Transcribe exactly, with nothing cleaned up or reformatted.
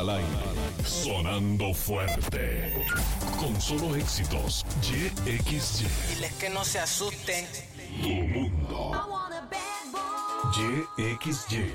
al aire. Sonando fuerte. Con solo éxitos. Y X Y. Diles que no se asusten. Tu mundo. Y X Y.